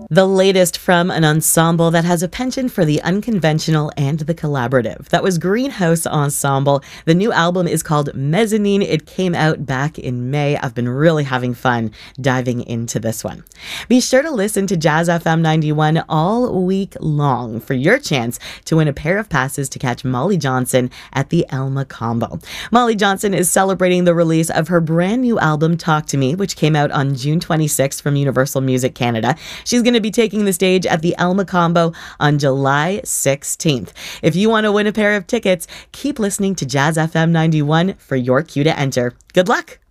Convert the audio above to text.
The latest from an ensemble that has a penchant for the unconventional and the collaborative. That was Greenhouse Ensemble. The new album is called Mezzanine. It came out back in May. I've been really having fun diving into this one. Be sure to listen to Jazz FM 91 all week long for your chance to win a pair of passes to catch Molly Johnson at the Elma Combo. Molly Johnson is celebrating the release of her brand new album, Talk to Me, which came out on June 26th from Universal Music Canada. She's going to be taking the stage at the Elma Combo on July 16th. If you want to win a pair of tickets, keep listening to Jazz FM 91 for your cue to enter. Good luck!